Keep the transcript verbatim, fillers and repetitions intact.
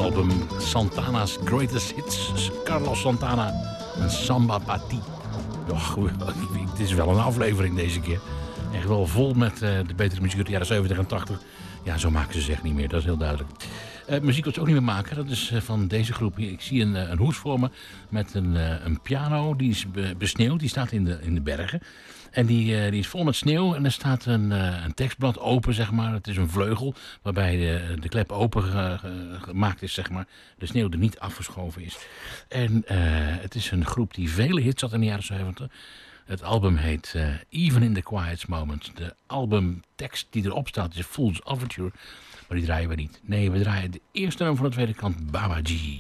album Santana's Greatest Hits. Carlos Santana en Samba Pati. Och, het is wel een aflevering deze keer. Echt wel vol met uh, de betere muziek uit de jaren zeventig en tachtig. Ja, zo maken ze zich niet meer, dat is heel duidelijk. Uh, muziek wat ze ook niet meer maken, dat is uh, van deze groep. Ik zie een, uh, een hoes voor me met een, uh, een piano, die is be besneeuwd, die staat in de, in de bergen. En die, uh, die is vol met sneeuw en er staat een, uh, een tekstblad open, zeg maar. Het is een vleugel waarbij de, de klep open uh, gemaakt is, zeg maar. De sneeuw er niet afgeschoven is. En uh, het is een groep die vele hits had in de jaren zeventig. Het album heet uh, Even in the Quiet Moments. De albumtekst die erop staat is Fool's Overture. Maar die draaien we niet. Nee, we draaien de eerste nummer van de tweede kant, Babaji.